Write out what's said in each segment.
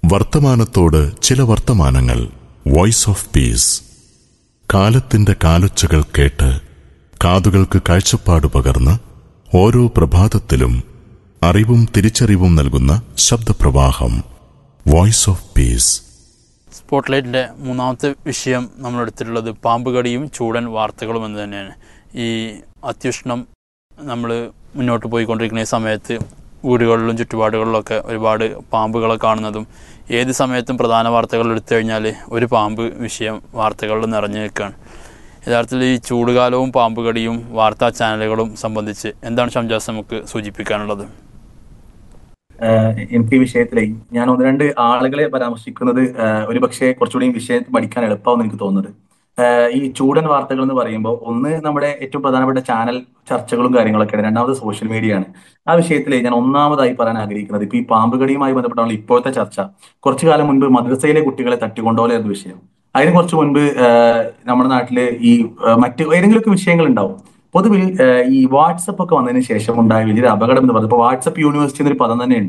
വർത്തമാനത്തോട് ചില വർത്തമാനങ്ങൾ. Voice of peace. കാലത്തിന്റെ കാലൊച്ചകൾ കേട്ട് കാതുകൾക്ക് കാഴ്ചപ്പാട് പകർന്ന് ഓരോ പ്രഭാതത്തിലും അറിവും തിരിച്ചറിവും നൽകുന്ന ശബ്ദപ്രവാഹം. Voice of peace. സ്പോട്ട്ലൈറ്റിൻ്റെ മൂന്നാമത്തെ വിഷയം നമ്മളെടുത്തിട്ടുള്ളത് പാമ്പുകടിയും ചൂടൻ വാർത്തകളും എന്ന് തന്നെയാണ്. ഈ അത്യുഷ്ണം നമ്മൾ മുന്നോട്ട് പോയിക്കൊണ്ടിരിക്കുന്ന ഈ സമയത്ത് വീടുകളിലും ചുറ്റുപാടുകളിലൊക്കെ ഒരുപാട് പാമ്പുകളെ കാണുന്നതും ഏത് സമയത്തും പ്രധാന വാർത്തകൾ എടുത്തു കഴിഞ്ഞാൽ ഒരു പാമ്പ് വിഷയം വാർത്തകളിൽ നിറഞ്ഞു നിൽക്കുകയാണ്. യഥാർത്ഥത്തിൽ ഈ ചൂടുകാലവും പാമ്പുകടിയും വാർത്താ ചാനലുകളും സംബന്ധിച്ച് എന്താണ് ഷംജാസ് നമുക്ക് സൂചിപ്പിക്കാനുള്ളത്? എനിക്ക് ഈ വിഷയത്തിലേ ഞാൻ ഒന്ന് രണ്ട് ആളുകളെ പരാമർശിക്കുന്നത് ഒരുപക്ഷെ കുറച്ചുകൂടി വിഷയം പഠിക്കാൻ എളുപ്പമാണെന്ന് എനിക്ക് തോന്നുന്നത്. ഈ ചൂടൻ വാർത്തകൾ എന്ന് പറയുമ്പോൾ ഒന്ന് നമ്മുടെ ഏറ്റവും പ്രധാനപ്പെട്ട ചാനൽ ചർച്ചകളും കാര്യങ്ങളൊക്കെയാണ്, രണ്ടാമത് സോഷ്യൽ മീഡിയ ആണ്. ആ വിഷയത്തിൽ ഞാൻ ഒന്നാമതായി പറയാൻ ആഗ്രഹിക്കുന്നത് ഇപ്പൊ ഈ പാമ്പുകടിയുമായി ബന്ധപ്പെട്ടുള്ള ഇപ്പോഴത്തെ ചർച്ച, കുറച്ചു കാലം മുൻപ് മദ്രസയിലെ കുട്ടികളെ തട്ടിക്കൊണ്ടുപോലെയായിരുന്നു വിഷയം. അതിന് കുറച്ച് മുൻപ് നമ്മുടെ നാട്ടില് ഈ മറ്റ് ഏതെങ്കിലുമൊക്കെ വിഷയങ്ങൾ ഉണ്ടാവും. പൊതുവിൽ ഈ വാട്സപ്പ് ഒക്കെ വന്നതിന് ശേഷം ഉണ്ടായ വലിയൊരു അപകടം എന്ന് പറയുന്നത്, ഇപ്പൊ വാട്സപ്പ് യൂണിവേഴ്സിറ്റി എന്നൊരു പദം തന്നെയുണ്ട്.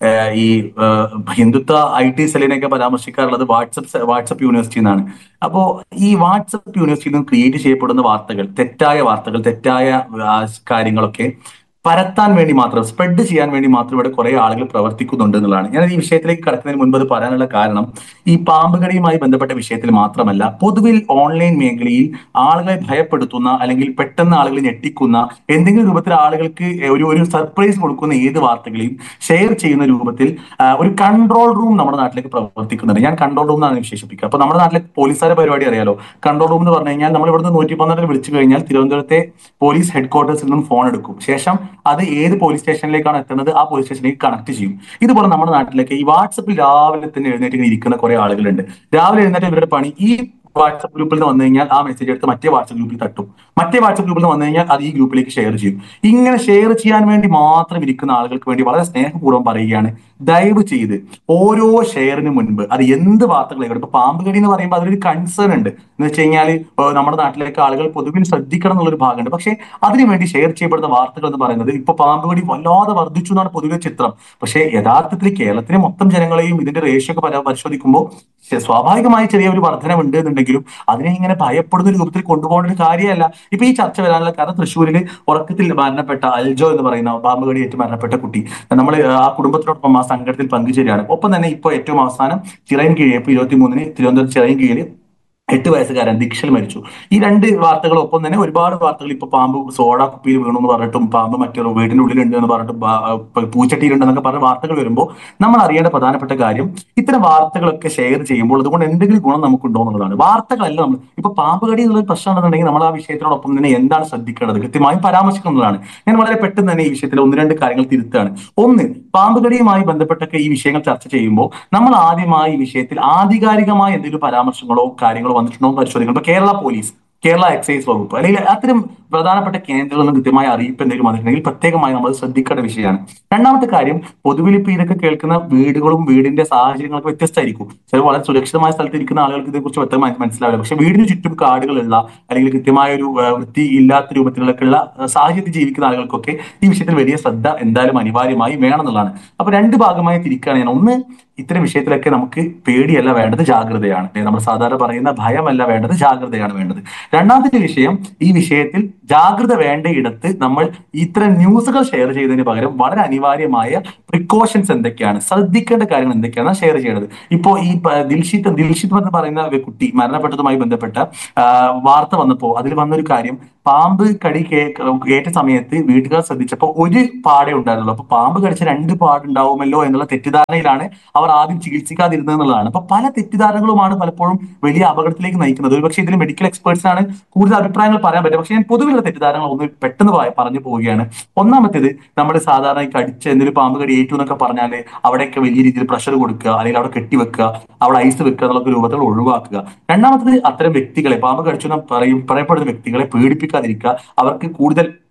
ഈ ഹിന്ദുത്വ IT സെല്ലിനെയൊക്കെ പരാമർശിക്കാറുള്ളത് വാട്സപ്പ് യൂണിവേഴ്സിറ്റി എന്നാണ്. അപ്പോ ഈ വാട്സപ്പ് യൂണിവേഴ്സിറ്റിയിൽ നിന്ന് ക്രിയേറ്റ് ചെയ്യപ്പെടുന്ന വാർത്തകൾ, തെറ്റായ വാർത്തകൾ, തെറ്റായ കാര്യങ്ങളൊക്കെ പരത്താൻ വേണ്ടി മാത്രം, സ്പ്രെഡ് ചെയ്യാൻ വേണ്ടി മാത്രം ഇവിടെ കുറെ ആളുകൾ പ്രവർത്തിക്കുന്നുണ്ട് എന്നുള്ളതാണ്. ഞാൻ ഈ വിഷയത്തിലേക്ക് കടക്കുന്നതിന് മുൻപ് അത് പറയാനുള്ള കാരണം ഈ പാമ്പുകടിയുമായി ബന്ധപ്പെട്ട വിഷയത്തിൽ മാത്രമല്ല, പൊതുവിൽ ഓൺലൈൻ മേഖലയിൽ ആളുകളെ ഭയപ്പെടുത്തുന്ന അല്ലെങ്കിൽ പെട്ടെന്ന് ആളുകളെ ഞെട്ടിക്കുന്ന എന്തെങ്കിലും രൂപത്തിൽ ആളുകൾക്ക് ഒരു സർപ്രൈസ് കൊടുക്കുന്ന ഏത് വാർത്തകളെയും ഷെയർ ചെയ്യുന്ന രൂപത്തിൽ ഒരു കൺട്രോൾ റൂം നമ്മുടെ നാട്ടിലേക്ക് പ്രവർത്തിക്കുന്നുണ്ട്. ഞാൻ കൺട്രോൾ റൂം എന്നാണ് വിശേഷിപ്പിക്കുക. അപ്പൊ നമ്മുടെ നാട്ടിലെ പോലീസുകാരുടെ പരിപാടി അറിയാലോ. കൺട്രോൾ റൂം എന്ന് പറഞ്ഞു കഴിഞ്ഞാൽ നമ്മൾ ഇവിടുന്ന് 112 വിളിച്ചു കഴിഞ്ഞാൽ തിരുവനന്തപുരത്തെ പോലീസ് ഹെഡ്ക്വാർട്ടേഴ്സിൽ നിന്നും ഫോൺ എടുക്കും. ശേഷം അത് ഏത് പോലീസ് സ്റ്റേഷനിലേക്കാണ് എത്തുന്നത് ആ പോലീസ് സ്റ്റേഷനിലേക്ക് കണക്ട് ചെയ്യും. ഇതുപോലെ നമ്മുടെ നാട്ടിലേക്ക് ഈ വാട്സപ്പിൽ രാവിലെ തന്നെ എഴുന്നേറ്റ് ഇരിക്കുന്ന കുറെ ആളുകളുണ്ട്. രാവിലെ എഴുന്നേറ്റ് ഇവരുടെ പണി ഈ വാട്സപ്പ് ഗ്രൂപ്പിൽ നിന്ന് വന്നു കഴിഞ്ഞാൽ ആ മെസ്സേജ് എടുത്ത് മറ്റേ വാട്സപ്പ് ഗ്രൂപ്പിൽ തട്ടും. മറ്റേ വാട്സപ്പ് ഗ്രൂപ്പിൽ നിന്ന് വന്നു കഴിഞ്ഞാൽ അത് ഈ ഗ്രൂപ്പിലേക്ക് ഷെയർ ചെയ്യും. ഇങ്ങനെ ഷെയർ ചെയ്യാൻ വേണ്ടി മാത്രം ഇരിക്കുന്ന ആളുകൾക്ക് വേണ്ടി വളരെ സ്നേഹപൂർവ്വം പറയുകയാണ്, ദയവ് ചെയ്ത് ഓരോ ഷെയറിന് മുൻപ് അത് എന്ത് വാർത്തകളായിക്കോട്ടെ, ഇപ്പൊ പാമ്പുകടി എന്ന് പറയുമ്പോൾ അതിലൊരു കൺസേൺ ഉണ്ട് എന്ന് വെച്ച് കഴിഞ്ഞാൽ നമ്മുടെ നാട്ടിലേക്ക് ആളുകൾ പൊതുവിൽ ശ്രദ്ധിക്കണം എന്നുള്ളൊരു ഭാഗമുണ്ട്. പക്ഷേ അതിനുവേണ്ടി ഷെയർ ചെയ്യപ്പെടുന്ന വാർത്തകൾ എന്ന് പറയുന്നത് ഇപ്പൊ പാമ്പുകടി വല്ലാതെ വർദ്ധിച്ചു എന്നാണ് പൊതുവെ ചിത്രം. പക്ഷേ യഥാർത്ഥത്തിൽ കേരളത്തിലെ മൊത്തം ജനങ്ങളെയും ഇതിന്റെ റേഷ്യോ ഒക്കെ പരിശോധിക്കുമ്പോൾ സ്വാഭാവികമായി ചെറിയ ഒരു വർധനമുണ്ട് എന്നുണ്ടെങ്കിലും അതിനെ ഇങ്ങനെ ഭയപ്പെടുന്ന രൂപത്തിൽ കൊണ്ടുപോകേണ്ട ഒരു കാര്യമല്ല. ഇപ്പൊ ഈ ചർച്ച വരാനുള്ള കാരണം തൃശ്ശൂരിൽ ഉറക്കത്തിൽ മരണപ്പെട്ട അൽജോ എന്ന് പറയുന്ന പാമ്പുകടിയേറ്റ് മരണപ്പെട്ട കുട്ടി, നമ്മൾ ആ കുടുംബത്തിനോടൊപ്പം ആ സംഘടനയിൽ പങ്കുചേരുകയാണ്. ഒപ്പം തന്നെ ഇപ്പൊ ഏറ്റവും അവസാനം ചിറയൻകീഴ് ഇപ്പൊ 23-ന് തിരുവനന്തപുരം ചിറയൻകീഴിൽ 8 വയസ്സുകാരൻ ദീക്ഷൽ മരിച്ചു. ഈ രണ്ട് വാർത്തകളൊപ്പം തന്നെ ഒരുപാട് വാർത്തകൾ ഇപ്പൊ പാമ്പ് സോഡ കുപ്പിയിൽ വീണു എന്ന് പറഞ്ഞിട്ടും പാമ്പ് മറ്റൊരു വീടിന്റെ ഉള്ളിലുണ്ട് എന്ന് പറഞ്ഞിട്ടും പൂച്ചട്ടിയിലുണ്ട് എന്നൊക്കെ പറഞ്ഞ വാർത്തകൾ വരുമ്പോൾ നമ്മൾ അറിയേണ്ട പ്രധാനപ്പെട്ട കാര്യം ഇത്തരം വാർത്തകളൊക്കെ ഷെയർ ചെയ്യുമ്പോൾ അതുകൊണ്ട് എന്തെങ്കിലും ഗുണം നമുക്കുണ്ടോ എന്നുള്ളതാണ്. വാർത്തകളല്ല നമ്മൾ ഇപ്പൊ പാമ്പ് കടി എന്നുള്ള പ്രശ്നം ഉണ്ടെന്നുണ്ടെങ്കിൽ നമ്മൾ ആ വിഷയത്തിനോടൊപ്പം തന്നെ എന്താണ് ശ്രദ്ധിക്കേണ്ടത് കൃത്യമായും പരാമർശിക്കുന്നതാണ്. ഞാൻ വളരെ പെട്ടെന്ന് തന്നെ ഈ വിഷയത്തിൽ ഒന്ന് രണ്ട് കാര്യങ്ങൾ തിരുത്താണ്. ഒന്ന്, പാമ്പ് കടിയുമായി ബന്ധപ്പെട്ടൊക്കെ ഈ വിഷയങ്ങൾ ചർച്ച ചെയ്യുമ്പോൾ നമ്മൾ ആദ്യമായി ഈ വിഷയത്തിൽ ആധികാരികമായ എന്തെങ്കിലും പരാമർശങ്ങളോ കാര്യങ്ങളോ വന്നിട്ടുണ്ടോ പരിശോധിക്കണം. ഇപ്പൊ കേരള പോലീസ്, കേരള എക്സൈസ് വകുപ്പ് അല്ലെങ്കിൽ അത്തരം പ്രധാനപ്പെട്ട കേന്ദ്രങ്ങളിൽ നിന്ന് കൃത്യമായ അറിയിപ്പ് എന്തെങ്കിലും വന്നിട്ടുണ്ടെങ്കിൽ പ്രത്യേകമായി നമ്മൾ ശ്രദ്ധിക്കേണ്ട വിഷയമാണ്. രണ്ടാമത്തെ കാര്യം, പൊതുവിൽ ഇപ്പൊ ഇതൊക്കെ കേൾക്കുന്ന വീടുകളും വീടിന്റെ സാഹചര്യങ്ങളൊക്കെ വ്യത്യസ്തമായിരിക്കും. ചില വളരെ സുരക്ഷിതമായ സ്ഥലത്ത് ഇരിക്കുന്ന ആളുകൾക്ക് ഇതേക്കുറിച്ച് വ്യക്തമായി മനസ്സിലാവില്ല. പക്ഷെ വീടിന് ചുറ്റും കാടുകളുള്ള അല്ലെങ്കിൽ കൃത്യമായ ഒരു വൃത്തി ഇല്ലാത്ത രൂപത്തിലൊക്കെയുള്ള സാഹചര്യത്തിൽ ജീവിക്കുന്ന ആളുകൾക്കൊക്കെ ഈ വിഷയത്തിൽ വലിയ ശ്രദ്ധ എന്തായാലും അനിവാര്യമായി വേണം എന്നുള്ളതാണ്. അപ്പൊ രണ്ട് ഭാഗമായി തിരിക്കുകയാണ് ഞാൻ. ഒന്ന്, ഇത്തരം വിഷയത്തിലൊക്കെ നമുക്ക് പേടിയല്ല വേണ്ടത്, ജാഗ്രതയാണ്. നമ്മൾ സാധാരണ പറയുന്ന ഭയമല്ല വേണ്ടത്, ജാഗ്രതയാണ് വേണ്ടത്. രണ്ടാമത്തെ വിഷയം, ഈ വിഷയത്തിൽ ജാഗ്രത വേണ്ടയിടത്ത് നമ്മൾ ഇത്തരം ന്യൂസുകൾ ഷെയർ ചെയ്തതിന് പകരം വളരെ അനിവാര്യമായ പ്രിക്കോഷൻസ് എന്തൊക്കെയാണ്, ശ്രദ്ധിക്കേണ്ട കാര്യങ്ങൾ എന്തൊക്കെയാണ് ഷെയർ ചെയ്യേണ്ടത്. ഇപ്പോ ഈ ദിൽഷിത്ത് എന്ന് പറയുന്ന കുട്ടി മരണപ്പെട്ടതുമായി ബന്ധപ്പെട്ട വാർത്ത വന്നപ്പോ അതിൽ വന്നൊരു കാര്യം, പാമ്പ് കടി ഏറ്റ സമയത്ത് വീട്ടുകാർ ശ്രദ്ധിച്ചപ്പോൾ ഒരു പാടേ ഉണ്ടായിരുന്നുള്ളൂ. അപ്പൊ പാമ്പ് കടിച്ച 2 പാടുണ്ടാവുമല്ലോ എന്നുള്ള തെറ്റിദ്ധാരണയിലാണ് അവർ ആദ്യം ചികിത്സിക്കാതിരുന്നത് എന്നുള്ളതാണ്. അപ്പൊ പല തെറ്റിദ്ധാരണകളുമാണ് പലപ്പോഴും വലിയ അപകടത്തിലേക്ക് നയിക്കുന്നത്. ഒരുപക്ഷെ ഇതിൽ മെഡിക്കൽ എക്സ്പേർട്സിനാണ് കൂടുതൽ അഭിപ്രായങ്ങൾ പറയാൻ പറ്റും. പക്ഷെ ഞാൻ പൊതുവിലുള്ള തെറ്റിദ്ധാരണകൾ ഒന്ന് പെട്ടെന്ന് പറഞ്ഞു പോവുകയാണ്. ഒന്നാമത്തേത്, നമ്മൾ സാധാരണ കടിച്ച് എന്തെങ്കിലും പാമ്പ് കടി ഏറ്റു എന്നൊക്കെ പറഞ്ഞാൽ അവിടെയൊക്കെ വലിയ രീതിയിൽ പ്രഷർ കൊടുക്കുക, അല്ലെങ്കിൽ അവിടെ കെട്ടിവെക്കുക, അവിടെ ഐസ് വെക്കുക എന്നുള്ള രൂപത്തിൽ ഒഴിവാക്കുക. രണ്ടാമത്തേത്, അത്തരം വ്യക്തികളെ പാമ്പ് കടിച്ചു എന്ന് പറയപ്പെടുന്ന വ്യക്തികളെ പേടിപ്പിക്കാതിരിക്കുക, അവർക്ക് കൂടുതൽ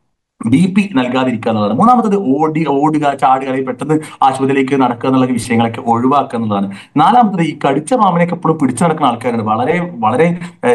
BP നൽകാതിരിക്കുക എന്നുള്ളതാണ്. മൂന്നാമത്തത് ഓടുക, ചാടുക, അല്ലെങ്കിൽ പെട്ടെന്ന് ആശുപത്രിയിലേക്ക് നടക്കുക എന്നുള്ള വിഷയങ്ങളൊക്കെ ഒഴിവാക്കുക എന്നുള്ളതാണ്. നാലാമത്തത് ഈ കടിച്ച പാമ്പിനെയൊക്കെ എപ്പോഴും പിടിച്ചു നടക്കുന്ന ആൾക്കാരുണ്ട്. വളരെ വളരെ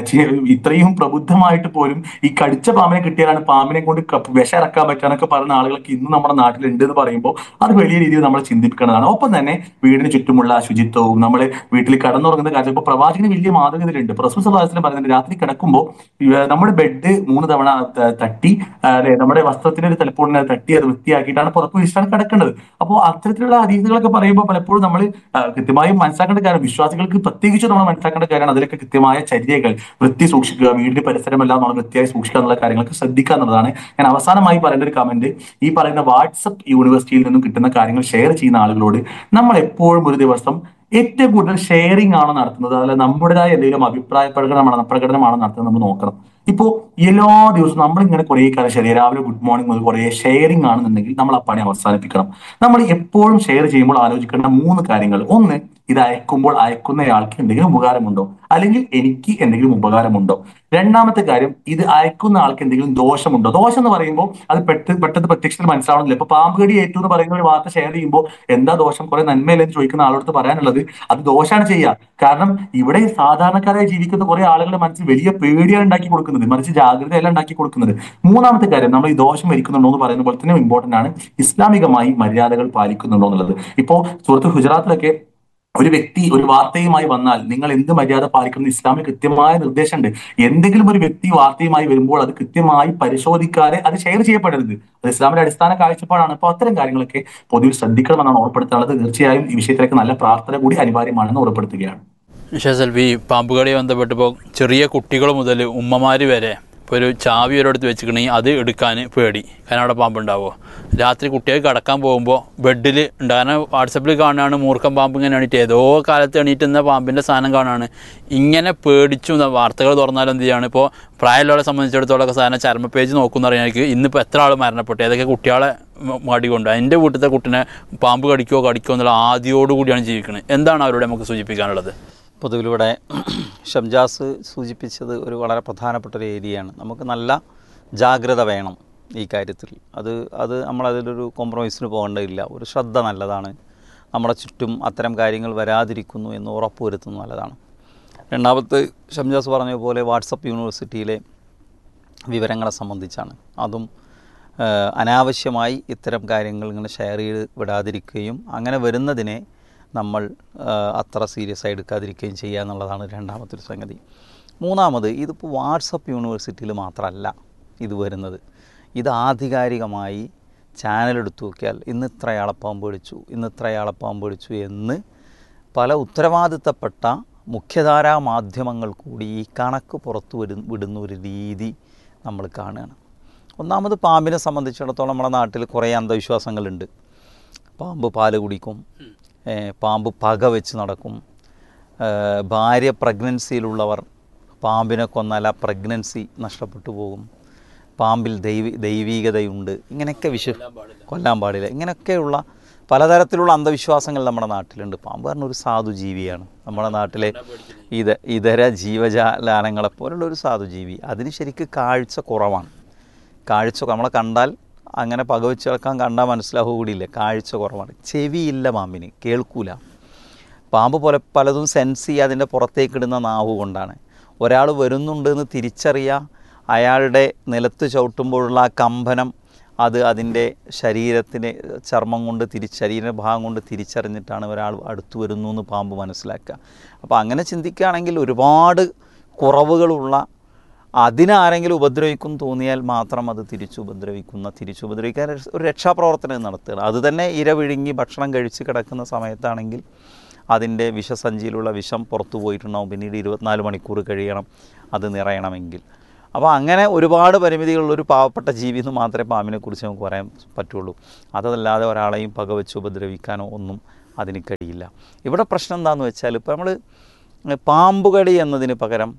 ഇത്രയും പ്രബുദ്ധമായിട്ട് പോലും ഈ കടിച്ച പാമ്പിനെ കിട്ടിയാലാണ് പാമ്പിനെ കൊണ്ട് വിഷം ഇറക്കാൻ പറ്റാന്നൊക്കെ പറയുന്ന ആളുകളൊക്കെ ഇന്ന് നമ്മുടെ നാട്ടിലുണ്ട് എന്ന് പറയുമ്പോൾ അത് വലിയ രീതിയിൽ നമ്മൾ ചിന്തിപ്പിക്കേണ്ടതാണ്. ഒപ്പം തന്നെ വീടിന് ചുറ്റുമുള്ള ശുചിത്വവും നമ്മൾ വീട്ടിൽ കടന്നുറങ്ങുന്ന കാര്യം ഇപ്പോൾ പ്രവാചകന് വലിയ മാതൃക ഇതിലുണ്ട്. റസൂൽ സ്വല്ലല്ലാഹു അലൈഹി വസല്ലം പറയുന്നുണ്ട്, രാത്രി കിടക്കുമ്പോൾ നമ്മുടെ ബെഡ് 3 തവണ തട്ടി അല്ലെ നമ്മുടെ വസ്ത്രത്തിന്റെ ഒരു തലപ്പോടിനെ തട്ടി അത് വൃത്തിയാക്കിയിട്ടാണ് പുറത്ത് വീശാൻ കിടക്കേണ്ടത്. അപ്പോൾ അത്തരത്തിലുള്ള ഹദീസുകളൊക്കെ പറയുമ്പോൾ പലപ്പോഴും നമ്മൾ കൃത്യമായും മനസ്സിലാക്കേണ്ട കാര്യം, വിശ്വാസികൾക്ക് പ്രത്യേകിച്ച് നമ്മൾ മനസ്സിലാക്കേണ്ട കാര്യമാണ് അതിലൊക്കെ കൃത്യമായ ചര്യകൾ, വൃത്തി സൂക്ഷിക്കുക, വീടിന്റെ പരിസരമെല്ലാം നമ്മൾ വൃത്തിയായി സൂക്ഷിക്കുക എന്നുള്ള കാര്യങ്ങളൊക്കെ ശ്രദ്ധിക്കുക എന്നുള്ളതാണ്. ഞാൻ അവസാനമായി പറയേണ്ട ഒരു കമന്റ്, ഈ പറയുന്ന വാട്സപ്പ് യൂണിവേഴ്സിറ്റിയിൽ നിന്നും കിട്ടുന്ന കാര്യങ്ങൾ ഷെയർ ചെയ്യുന്ന ആളുകളോട് നമ്മൾ എപ്പോഴും ഒരു ദിവസം ഏറ്റവും കൂടുതൽ ഷെയറിംഗ് ആണോ നടത്തുന്നത്, അതല്ല നമ്മുടേതായ എന്തെങ്കിലും അഭിപ്രായ പ്രകടനമാണോ നടത്തുന്നത് നമ്മൾ നോക്കണം. ഇപ്പോ എല്ലാ ദിവസവും നമ്മൾ ഇങ്ങനെ കുറെ കാര്യം ശരി രാവിലെ ഗുഡ് മോർണിംഗ് മുതൽ കുറെ ഷെയറിംഗ് ആണെന്നുണ്ടെങ്കിൽ നമ്മൾ ആ പണി അവസാനിപ്പിക്കണം. നമ്മൾ എപ്പോഴും ഷെയർ ചെയ്യുമ്പോൾ ആലോചിക്കേണ്ട 3 കാര്യങ്ങൾ. ഒന്ന്, ഇത് അയക്കുമ്പോൾ അയക്കുന്നയാൾക്ക് എന്തെങ്കിലും ഉപകാരമുണ്ടോ, അല്ലെങ്കിൽ എനിക്ക് എന്തെങ്കിലും ഉപകാരമുണ്ടോ. രണ്ടാമത്തെ കാര്യം, ഇത് അയക്കുന്ന ആൾക്ക് എന്തെങ്കിലും ദോഷമുണ്ടോ. ദോഷം എന്ന് പറയുമ്പോൾ അത് പെട്ടെന്ന് പ്രത്യക്ഷത്തിൽ മനസ്സിലാവണമെന്നില്ല. ഇപ്പൊ പാമ്പ് കടി ഏറ്റു എന്ന് പറയുന്ന ഒരു വാർത്ത ഷെയർ ചെയ്യുമ്പോൾ എന്താ ദോഷം, കുറെ നന്മയില്ലെന്ന് ചോദിക്കുന്ന ആളോട് പറയാനുള്ളത് അത് ദോഷമാണ് ചെയ്യുക. കാരണം ഇവിടെ സാധാരണക്കാരായി ജീവിക്കുന്ന കുറെ ആളുകളുടെ മനസ്സിൽ വലിയ പേടിയാണ് ഉണ്ടാക്കി കൊടുക്കുന്നത്, മറിച്ച് ജാഗ്രതയല്ല ഉണ്ടാക്കി കൊടുക്കുന്നത്. മൂന്നാമത്തെ കാര്യം, നമ്മൾ ഈ ദോഷം വരിക്കുന്നുണ്ടോ എന്ന് പറയുന്ന പോലെ തന്നെ ഇമ്പോർട്ടന്റ് ആണ് ഇസ്ലാമികമായി മര്യാദകൾ പാലിക്കുന്നുണ്ടോ എന്നുള്ളത്. ഇപ്പോ സൂറത്തുൽ ഹുജറാത്തിലൊക്കെ ഒരു വ്യക്തി ഒരു വാർത്തയുമായി വന്നാൽ നിങ്ങൾ എന്ത് മര്യാദ പാലിക്കണം ഇസ്ലാമിൽ കൃത്യമായ നിർദ്ദേശമുണ്ട്. എന്തെങ്കിലും ഒരു വ്യക്തി വാർത്തയുമായി വരുമ്പോൾ അത് കൃത്യമായി പരിശോധിക്കാതെ അത് ഷെയർ ചെയ്യപ്പെടരുത്. അത് ഇസ്ലാമിന്റെ അടിസ്ഥാന കാഴ്ചപ്പാടാണ്. അപ്പോൾ അത്തരം കാര്യങ്ങളൊക്കെ പൊതുവിൽ ശ്രദ്ധിക്കണമെന്നാണ് ഓർപ്പെടുത്താനുള്ളത്. തീർച്ചയായും ഈ വിഷയത്തിലേക്ക് നല്ല പ്രാർത്ഥന കൂടി അനിവാര്യമാണെന്ന് ഓർപ്പെടുത്തുകയാണ്. സെൽവി, പാമ്പുകളിയെ ബന്ധപ്പെട്ടിപ്പോൾ ചെറിയ കുട്ടികൾ മുതൽ ഉമ്മമാർ വരെ ഇപ്പോൾ ഒരു ചാവി ഒരിടത്ത് വെച്ചിട്ടുണ്ടെങ്കിൽ അത് എടുക്കാൻ പേടി, കാരണം അവിടെ പാമ്പുണ്ടാവുമോ. രാത്രി കുട്ടികൾ കിടക്കാൻ പോകുമ്പോൾ ബെഡിൽ ഉണ്ടാകുന്ന വാട്സപ്പിൽ കാണുകയാണ് മൂർഖം പാമ്പ് ഇങ്ങനെ എണീറ്റ് ഏതോ കാലത്ത് എണീറ്റുന്ന പാമ്പിൻ്റെ സാധനം കാണുകയാണ്. ഇങ്ങനെ പേടിച്ചു വാർത്തകൾ തുറന്നാലും എന്ത് ചെയ്യാണ്, ഇപ്പോൾ പ്രായമുള്ളവരെ സംബന്ധിച്ചിടത്തോളം സാധനം ചർമ്മ പേജ് നോക്കുന്ന അറിയാമെങ്കിൽ ഇന്നിപ്പോൾ എത്ര ആൾ മരണപ്പെട്ടു, ഏതൊക്കെ കുട്ടികളെ മടി കൊണ്ട് എൻ്റെ വീട്ടിലത്തെ കുട്ടിനെ പാമ്പ് കടിക്കോ എന്നുള്ള ആദ്യയോടുകൂടിയാണ് ജീവിക്കുന്നത്. എന്താണ് അവരോട് നമുക്ക് സൂചിപ്പിക്കാനുള്ളത്? പൊതുവിലൂടെ ഷംജാസ് സൂചിപ്പിച്ചത് ഒരു വളരെ പ്രധാനപ്പെട്ട ഒരു ഏരിയയാണ്. നമുക്ക് നല്ല ജാഗ്രത വേണം ഈ കാര്യത്തിൽ. അത് നമ്മളതിലൊരു കോംപ്രമൈസിന് പോകേണ്ടതില്ല. ഒരു ശ്രദ്ധ നല്ലതാണ്. നമ്മുടെ ചുറ്റും അത്തരം കാര്യങ്ങൾ വരാതിരിക്കുന്നു എന്ന് ഉറപ്പുവരുത്തുന്നത് നല്ലതാണ്. രണ്ടാമത്തെ ഷംജാസ് പറഞ്ഞ പോലെ വാട്സപ്പ് യൂണിവേഴ്സിറ്റിയിലെ വിവരങ്ങളെ സംബന്ധിച്ചാണ്. അതും അനാവശ്യമായി ഇത്തരം കാര്യങ്ങൾ ഇങ്ങനെ ഷെയർ ചെയ്ത് വിടാതിരിക്കുകയും അങ്ങനെ വരുന്നതിനെ നമ്മൾ അത്ര സീരിയസ് ആയി എടുക്കാതിരിക്കുകയും ചെയ്യുക എന്നുള്ളതാണ് രണ്ടാമത്തെ ഒരു സംഗതി. മൂന്നാമത്, ഇതിപ്പോൾ വാട്സപ്പ് യൂണിവേഴ്സിറ്റിയിൽ മാത്രമല്ല ഇത് വരുന്നത്. ഇത് ആധികാരികമായി ചാനലെടുത്ത് നോക്കിയാൽ ഇന്ന് ഇത്രയാളെ പാമ്പ് പിടിച്ചു എന്ന് പല ഉത്തരവാദിത്തപ്പെട്ട മുഖ്യധാരാ മാധ്യമങ്ങൾ കൂടി ഈ കണക്ക് പുറത്തു വിടുന്ന ഒരു രീതി നമ്മൾ കാണുകയാണ്. ഒന്നാമത്, പാമ്പിനെ സംബന്ധിച്ചിടത്തോളം നമ്മുടെ നാട്ടിൽ കുറേ അന്ധവിശ്വാസങ്ങളുണ്ട്. പാമ്പ് പാല് കുടിക്കും, പാമ്പ് പക വെച്ച് നടക്കും, ഭാര്യ പ്രഗ്നൻസിയിലുള്ളവർ പാമ്പിനെ കൊന്നാൽ ആ പ്രഗ്നൻസി നഷ്ടപ്പെട്ടു പോകും, പാമ്പിൽ ദൈവീകതയുണ്ട്, ഇങ്ങനെയൊക്കെ കൊല്ലാൻ പാടില്ല, ഇങ്ങനെയൊക്കെയുള്ള പലതരത്തിലുള്ള അന്ധവിശ്വാസങ്ങൾ നമ്മുടെ നാട്ടിലുണ്ട്. പാമ്പ് പറഞ്ഞ ഒരു സാധുജീവിയാണ്. നമ്മുടെ നാട്ടിലെ ഇതര ജീവജാലങ്ങളെപ്പോലുള്ള ഒരു സാധുജീവി. അതിന് ശരിക്കും കാഴ്ച കുറവാണ്. നമ്മളെ കണ്ടാൽ അങ്ങനെ പകവെച്ച് കിടക്കാൻ കണ്ടാൽ മനസ്സിലാവുക കൂടിയില്ല. കാഴ്ച കുറവാണ്. ചെവിയില്ല പാമ്പിന്, കേൾക്കൂല. പാമ്പ് പോലെ പലതും സെൻസ് ചെയ്യുക അതിൻ്റെ പുറത്തേക്കിടുന്ന നാവ് കൊണ്ടാണ്. ഒരാൾ വരുന്നുണ്ടെന്ന് തിരിച്ചറിയുക, അയാളുടെ നിലത്ത് ചവിട്ടുമ്പോഴുള്ള ആ കമ്പനം അത് അതിൻ്റെ ശരീരത്തിന് ചർമ്മം കൊണ്ട് ശരീരഭാഗം കൊണ്ട് തിരിച്ചറിഞ്ഞിട്ടാണ് ഒരാൾ അടുത്ത് വരുന്നു എന്ന് പാമ്പ് മനസ്സിലാക്കുക. അപ്പോൾ അങ്ങനെ ചിന്തിക്കുകയാണെങ്കിൽ ഒരുപാട് കുറവുകളുള്ള, അതിനാരെങ്കിലും ഉപദ്രവിക്കും തോന്നിയാൽ മാത്രം അത് തിരിച്ചുപദ്രവിക്കാൻ ഒരു രക്ഷാപ്രവർത്തനം നടത്തുകയാണ്. അത് തന്നെ ഇര വിഴുങ്ങി ഭക്ഷണം കഴിച്ച് കിടക്കുന്ന സമയത്താണെങ്കിൽ അതിൻ്റെ വിഷസഞ്ചിയിലുള്ള വിഷം പുറത്തു പോയിട്ടുണ്ടാവും. പിന്നീട് 24 മണിക്കൂർ കഴിയണം അത് നിറയണമെങ്കിൽ. അപ്പോൾ അങ്ങനെ ഒരുപാട് പരിമിതികളുള്ളൊരു പാവപ്പെട്ട ജീവി എന്ന് മാത്രമേ പാമ്പിനെക്കുറിച്ച് നമുക്ക് പറയാൻ പറ്റുള്ളൂ. അതല്ലാതെ ഒരാളെയും പകവെച്ച് ഉപദ്രവിക്കാനോ ഒന്നും അതിന് കഴിയില്ല. ഇവിടെ പ്രശ്നം എന്താണെന്ന് വെച്ചാൽ, ഇപ്പോൾ നമ്മൾ പാമ്പുകടി എന്നതിന് പകരം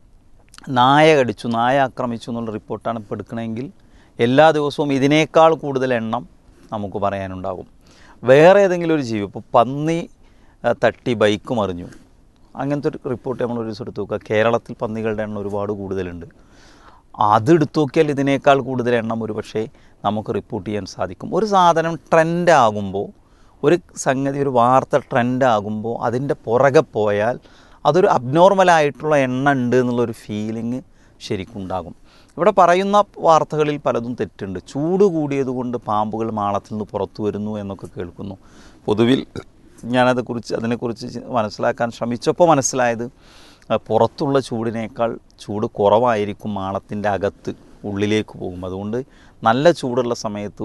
നായ ആക്രമിച്ചു എന്നുള്ള റിപ്പോർട്ടാണ് ഇപ്പോൾ എടുക്കണമെങ്കിൽ എല്ലാ ദിവസവും ഇതിനേക്കാൾ കൂടുതൽ എണ്ണം നമുക്ക് പറയാനുണ്ടാകും. വേറെ ഏതെങ്കിലും ഒരു ജീവി, ഇപ്പോൾ പന്നി തട്ടി ബൈക്ക് മറിഞ്ഞു, അങ്ങനത്തെ ഒരു റിപ്പോർട്ട് നമ്മളൊരു എടുത്ത് നോക്കുക. കേരളത്തിൽ പന്നികളുടെ എണ്ണം ഒരുപാട് കൂടുതലുണ്ട്. അതെടുത്തു നോക്കിയാൽ ഇതിനേക്കാൾ കൂടുതൽ എണ്ണം ഒരു പക്ഷേ നമുക്ക് റിപ്പോർട്ട് ചെയ്യാൻ സാധിക്കും. ഒരു സാധനം ട്രെൻഡാകുമ്പോൾ, ഒരു സംഗതി, ഒരു വാർത്ത ട്രെൻഡാകുമ്പോൾ അതിൻ്റെ പുറകെ പോയാൽ അതൊരു അബ്നോർമലായിട്ടുള്ള എണ്ണം ഉണ്ട് എന്നുള്ളൊരു ഫീലിംഗ് ശരിക്കുണ്ടാകും. ഇവിടെ പറയുന്ന വാർത്തകളിൽ പലതും തെറ്റുണ്ട്. ചൂട് കൂടിയതുകൊണ്ട് പാമ്പുകൾ മാളത്തിൽ നിന്ന് പുറത്തു വരുന്നു എന്നൊക്കെ കേൾക്കുന്നു. പൊതുവിൽ അതിനെക്കുറിച്ച് മനസ്സിലാക്കാൻ ശ്രമിച്ചപ്പോൾ മനസ്സിലായത് പുറത്തുള്ള ചൂടിനേക്കാൾ ചൂട് കുറവായിരിക്കും മാളത്തിൻ്റെ അകത്ത് ഉള്ളിലേക്ക് പോകും. അതുകൊണ്ട് നല്ല ചൂടുള്ള സമയത്ത്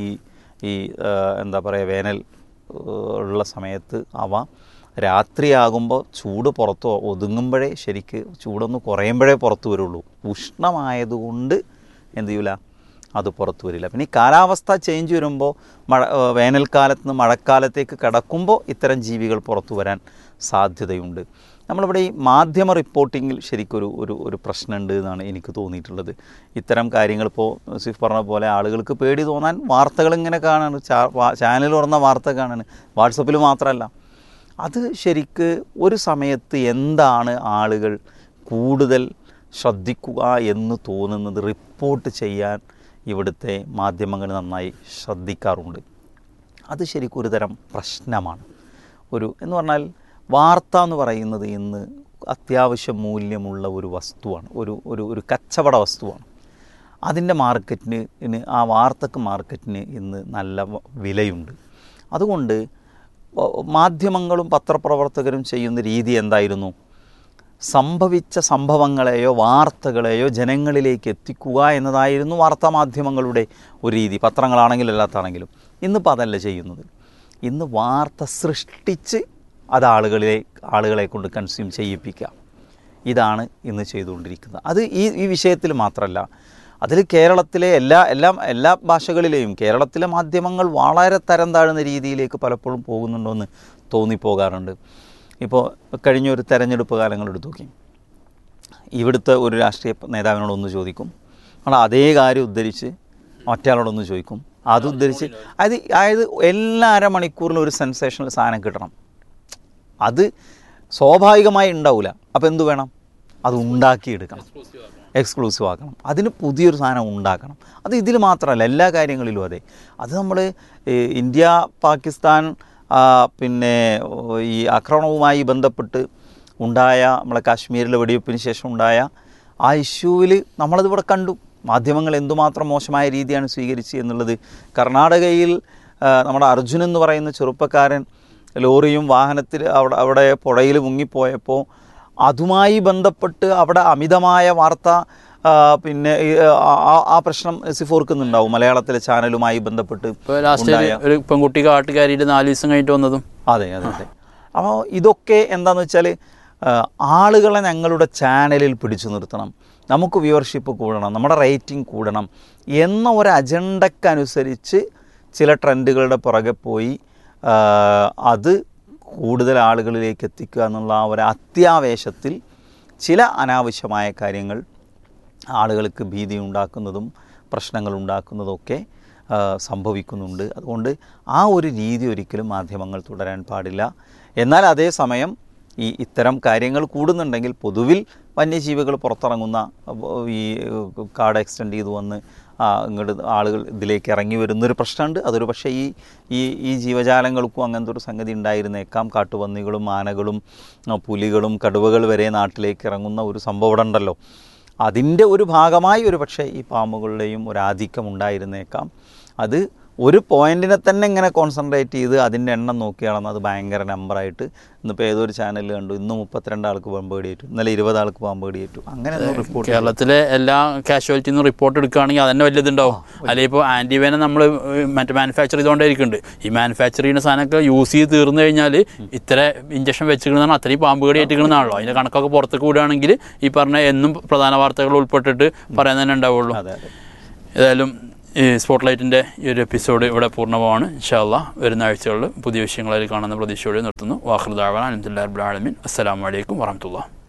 ഈ എന്താ പറയുക, വേനൽ ഉള്ള സമയത്ത് അവ രാത്രിയാകുമ്പോൾ ചൂട് പുറത്ത് ഒതുങ്ങുമ്പോഴേ, ശരിക്ക് ചൂടൊന്ന് കുറയുമ്പോഴേ പുറത്ത് വരുള്ളൂ. ഉഷ്ണമായതുകൊണ്ട് എന്ത് ചെയ്യില്ല, അത് പുറത്തു വരില്ല. പിന്നെ ഈ കാലാവസ്ഥ ചേഞ്ച് വരുമ്പോൾ വേനൽക്കാലത്ത് നിന്ന് മഴക്കാലത്തേക്ക് കടക്കുമ്പോൾ ഇത്തരം ജീവികൾ പുറത്തു വരാൻ സാധ്യതയുണ്ട്. നമ്മളിവിടെ ഈ മാധ്യമ റിപ്പോർട്ടിങ്ങിൽ ശരിക്കൊരു ഒരു പ്രശ്നമുണ്ട് എന്നാണ് എനിക്ക് തോന്നിയിട്ടുള്ളത്. ഇത്തരം കാര്യങ്ങൾ ഇപ്പോൾ സിഫ് പറഞ്ഞ പോലെ ആളുകൾക്ക് പേടി തോന്നാൻ വാർത്തകൾ ഇങ്ങനെ കാണാണ്, ചാനൽ തുറന്ന വാർത്ത കാണാണ്, വാട്സപ്പിൽ മാത്രമല്ല. അത് ശരിക്ക് ഒരു സമയത്ത് എന്താണ് ആളുകൾ കൂടുതൽ ശ്രദ്ധിക്കുക എന്ന് തോന്നുന്നത് റിപ്പോർട്ട് ചെയ്യാൻ ഇവിടുത്തെ മാധ്യമങ്ങൾ നന്നായി ശ്രദ്ധിക്കാറുണ്ട്. അത് ശരിക്കും ഒരു തരം പ്രശ്നമാണ്. എന്ന് പറഞ്ഞാൽ വാർത്ത എന്ന് പറയുന്നത് ഇന്ന് അത്യാവശ്യം മൂല്യമുള്ള ഒരു വസ്തുവാണ്, ഒരു കച്ചവട വസ്തുവാണ്. അതിൻ്റെ മാർക്കറ്റിന്, ആ വാർത്തക്ക് മാർക്കറ്റിന് ഇന്ന് നല്ല വിലയുണ്ട്. അതുകൊണ്ട് മാധ്യമങ്ങളും പത്രപ്രവർത്തകരും ചെയ്യുന്ന രീതി എന്തായിരുന്നു? സംഭവിച്ച സംഭവങ്ങളെയോ വാർത്തകളെയോ ജനങ്ങളിലേക്ക് എത്തിക്കുക എന്നതായിരുന്നു വാർത്താമാധ്യമങ്ങളുടെ ഒരു രീതി, പത്രങ്ങളാണെങ്കിലും അല്ലാത്താണെങ്കിലും. ഇന്നിപ്പോൾ അതല്ല ചെയ്യുന്നത്. ഇന്ന് വാർത്ത സൃഷ്ടിച്ച് അത് ആളുകളെ കൊണ്ട് കൺസ്യൂം ചെയ്യിപ്പിക്കുക, ഇതാണ് ഇന്ന് ചെയ്തുകൊണ്ടിരിക്കുന്നത്. അത് ഈ വിഷയത്തിൽ മാത്രമല്ല, അതിൽ കേരളത്തിലെ എല്ലാ ഭാഷകളിലെയും കേരളത്തിലെ മാധ്യമങ്ങൾ വളരെ തരം താഴ്ന്ന രീതിയിലേക്ക് പലപ്പോഴും പോകുന്നുണ്ടോ എന്ന് തോന്നിപ്പോകാറുണ്ട്. ഇപ്പോൾ കഴിഞ്ഞൊരു തെരഞ്ഞെടുപ്പ് കാലങ്ങൾ എടുത്തു നോക്കി, ഇവിടുത്തെ ഒരു രാഷ്ട്രീയ നേതാവിനോടൊന്ന് ചോദിക്കും, അതേ കാര്യം ഉദ്ധരിച്ച് മറ്റയാളോടൊന്ന് ചോദിക്കും, അത് ഉദ്ധരിച്ച് അതായത് എല്ലാ അരമണിക്കൂറിലും ഒരു സെൻസേഷണൽ സാധനം കിട്ടണം. അത് സ്വാഭാവികമായി ഉണ്ടാവില്ല. അപ്പോൾ എന്തു വേണം? അത് ഉണ്ടാക്കിയെടുക്കണം, എക്സ്ക്ലൂസീവ് ആക്കണം, അതിന് പുതിയൊരു സാധനം ഉണ്ടാക്കണം. അത് ഇതിൽ മാത്രമല്ല, എല്ലാ കാര്യങ്ങളിലും അതെ. അത് നമ്മൾ ഇന്ത്യ പാകിസ്ഥാൻ പിന്നെ ഈ ആക്രമണവുമായി ബന്ധപ്പെട്ട് ഉണ്ടായ നമ്മളെ കാശ്മീരിലെ വെടിവെപ്പിന് ശേഷം ഉണ്ടായ ആ ഇഷ്യൂവിൽ നമ്മളതിവിടെ കണ്ടു. മാധ്യമങ്ങൾ എന്തുമാത്രം മോശമായ രീതിയാണ് സ്വീകരിച്ചത് എന്നുള്ളത്. കർണാടകയിൽ നമ്മുടെ അർജുൻ എന്ന് പറയുന്ന ചെറുപ്പക്കാരൻ ലോറിയും വാഹനത്തിൽ അവിടെ പുഴയിൽ മുങ്ങിപ്പോയപ്പോൾ അതുമായി ബന്ധപ്പെട്ട് അവിടെ അമിതമായ വാർത്ത പിന്നെ ആ പ്രശ്നം സിഫോർക്കുന്നുണ്ടാവും. മലയാളത്തിലെ ചാനലുമായി ബന്ധപ്പെട്ട് ഒരു പെൺകുട്ടി കാട്ടുകാരിയുടെ 4 ദിവസം കഴിഞ്ഞിട്ട് വന്നതും. അതെ. അപ്പോൾ ഇതൊക്കെ എന്താണെന്ന് വെച്ചാൽ ആളുകളെ ഞങ്ങളുടെ ചാനലിൽ പിടിച്ചു നിർത്തണം, നമുക്ക് വ്യൂവർഷിപ്പ് കൂടണം, നമ്മുടെ റേറ്റിംഗ് കൂടണം എന്ന ഒരു അജണ്ടക്കനുസരിച്ച് ചില ട്രെൻഡുകളുടെ പുറകെ പോയി അത് കൂടുതൽ ആളുകളിലേക്ക് എത്തിക്കുക എന്നുള്ള ആ ഒരു അത്യാവേശത്തിൽ ചില അനാവശ്യമായ കാര്യങ്ങൾ ആളുകൾക്ക് ഭീതി ഉണ്ടാക്കുന്നതും പ്രശ്നങ്ങൾ ഉണ്ടാക്കുന്നതൊക്കെ സംഭവിക്കുന്നുണ്ട്. അതുകൊണ്ട് ആ ഒരു രീതി ഒരിക്കലും മാധ്യമങ്ങൾ തുടരാൻ പാടില്ല. എന്നാൽ അതേസമയം ഇത്തരം കാര്യങ്ങൾ കൂടുന്നുണ്ടെങ്കിൽ പൊതുവിൽ വന്യജീവികൾ പുറത്തിറങ്ങുന്ന ഈ കാട് എക്സ്റ്റെൻഡ് ചെയ്ത് വന്ന് ഇങ്ങോട്ട് ആളുകൾ ഇതിലേക്ക് ഇറങ്ങി വരുന്നൊരു പ്രശ്നമുണ്ട്. അതൊരു പക്ഷേ ഈ ജീവജാലങ്ങൾക്കും അങ്ങനത്തെ ഒരു സംഗതി ഉണ്ടായിരുന്നേക്കാം. കാട്ടുപന്നികളും ആനകളും പുലികളും കടുവകൾ വരെ നാട്ടിലേക്ക് ഇറങ്ങുന്ന ഒരു സംഭവം ഇവിടെ ഉണ്ടല്ലോ. അതിൻ്റെ ഒരു ഭാഗമായി ഒരു പക്ഷേ ഈ പാമ്പുകളുടെയും ഒരു ആധിക്യം ഉണ്ടായിരുന്നേക്കാം. അത് ഒരു പോയിന്റിനെ തന്നെ ഇങ്ങനെ കോൺസെൻട്രേറ്റ് ചെയ്ത് അതിൻ്റെ എണ്ണം നോക്കിയാണെന്ന് അത് ഭയങ്കര നമ്പറായിട്ട് ഇന്നിപ്പോൾ ഏതൊരു ചാനലിൽ കണ്ടു, ഇന്ന് 32 ആൾക്ക് പാമ്പ് കടിയേറ്റു, ഇന്നലെ 20 ആൾക്ക് പാമ്പ് കടിയേറ്റു, അങ്ങനെ റിപ്പോർട്ട്. കേരളത്തിലെ എല്ലാ കാഷ്വാലിറ്റിന്ന് റിപ്പോർട്ട് എടുക്കുകയാണെങ്കിൽ അതന്നെ വലിയതുണ്ടാവും. അല്ലെങ്കിൽ ഇപ്പോൾ ആൻറ്റിവേനെ നമ്മൾ മറ്റേ മാനുഫാക്ചർ ചെയ്തുകൊണ്ടേയിരിക്കുന്നുണ്ട്. ഈ മാനുഫാക്ചർ ചെയ്യുന്ന സാധനമൊക്കെ യൂസ് ചെയ്ത് തീർന്നു കഴിഞ്ഞാൽ ഇത്ര ഇഞ്ചക്ഷൻ വെച്ചിരിക്കുന്നതാണ് അത്രയും പാമ്പ് കടിയേറ്റിരിക്കുന്നതാണല്ലോ. അതിൻ്റെ കണക്കൊക്കെ പുറത്തേക്ക് വിടുകയാണെങ്കിൽ ഈ പറഞ്ഞ എന്നും പ്രധാന വാർത്തകൾ ഉൾപ്പെട്ടിട്ട് പറയാൻ തന്നെ ഉണ്ടാവുള്ളൂ. ഏതായാലും ഈ സ്പോട്ട്ലൈറ്റിൻ്റെ ഈ ഒരു എപ്പിസോഡ് ഇവിടെ പൂർണ്ണമാണ്. ഇൻഷാ അല്ലാഹ് വരുന്ന ആഴ്ചകളിൽ പുതിയ വിഷയങ്ങളിൽ കാണുന്ന പ്രതീക്ഷയോടെ നിർത്തുന്നു. വാഖിറു ദഅ്വാനാ അൽഹംദുലില്ലാഹി റബ്ബിൽ ആലമീൻ. അസ്സലാമു അലൈക്കും വറഹ്മത്തുള്ളാഹി.